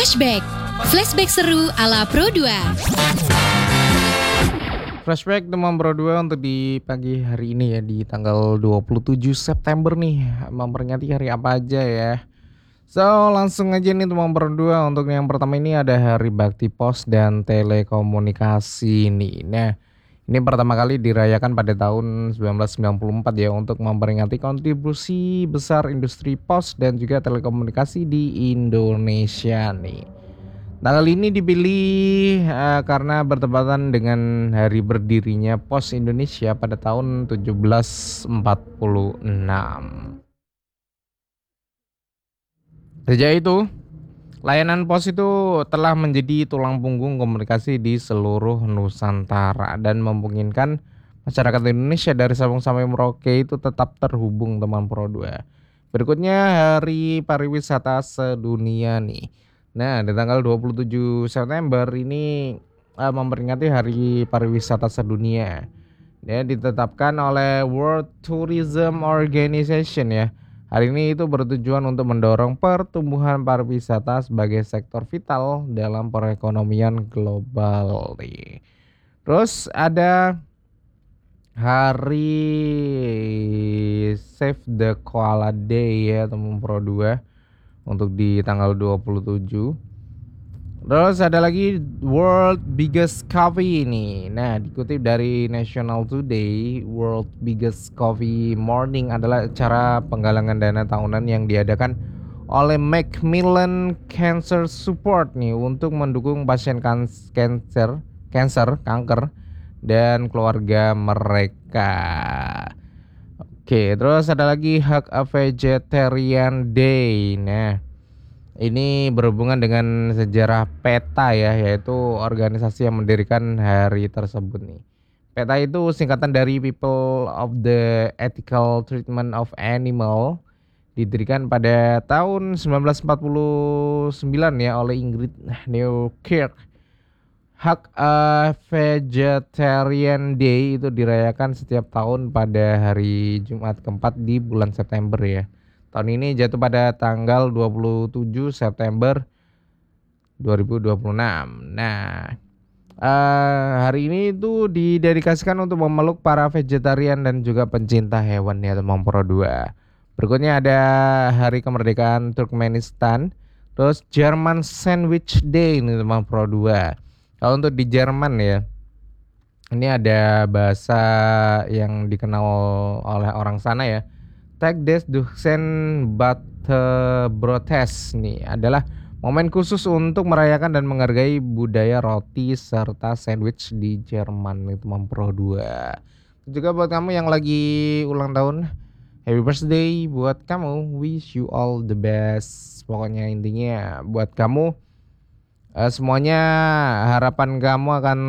Flashback. Flashback seru ala Pro 2. Flashback teman Pro 2 untuk di pagi hari ini ya, di tanggal 27 September nih, memperingati hari apa aja ya. So langsung aja nih teman Pro 2, untuk yang pertama ini ada Hari Bakti Pos dan Telekomunikasi nih. Nah, ini pertama kali dirayakan pada tahun 1994 ya, untuk memperingati kontribusi besar industri pos dan juga telekomunikasi di Indonesia nih. Tanggal ini dipilih karena bertepatan dengan hari berdirinya Pos Indonesia pada tahun 1746. Sejak itu, layanan pos itu telah menjadi tulang punggung komunikasi di seluruh Nusantara dan memungkinkan masyarakat Indonesia dari Sabang sampai Merauke itu tetap terhubung teman Pro 2. Berikutnya Hari Pariwisata Sedunia nih. Nah, di tanggal 27 September ini memperingati Hari Pariwisata Sedunia. Ya, ditetapkan oleh World Tourism Organization ya. Hari ini itu bertujuan untuk mendorong pertumbuhan pariwisata sebagai sektor vital dalam perekonomian global nih. Terus ada Hari Save the Koala Day ya teman Pro 2 untuk di tanggal 27. Terus ada lagi World Biggest Coffee ini. Nah, dikutip dari National Today, World Biggest Coffee Morning adalah acara penggalangan dana tahunan yang diadakan oleh Macmillan Cancer Support nih untuk mendukung pasien kanker dan keluarga mereka. Oke, terus ada lagi Hug a Vegetarian Day. Nah, ini berhubungan dengan sejarah PETA ya, yaitu organisasi yang mendirikan hari tersebut nih. PETA itu singkatan dari People of the Ethical Treatment of Animal, didirikan pada tahun 1949 ya oleh Ingrid Newkirk. Hak Vegetarian Day itu dirayakan setiap tahun pada hari Jumat keempat di bulan September ya. Tahun ini jatuh pada tanggal 27 September 2026. Nah, hari ini itu didedikasikan untuk memeluk para vegetarian dan juga pencinta hewan ya teman Pro 2. Berikutnya ada Hari Kemerdekaan Turkmenistan. Terus German Sandwich Day ini teman Pro 2. Kalau untuk di Jerman ya, ini ada bahasa yang dikenal oleh orang sana ya. Tag des Duchen Butterbrotes nih adalah momen khusus untuk merayakan dan menghargai budaya roti serta sandwich di Jerman itu teman Pro 2. Juga buat kamu yang lagi ulang tahun, happy birthday buat kamu, wish you all the best. Pokoknya intinya buat kamu semuanya harapan kamu akan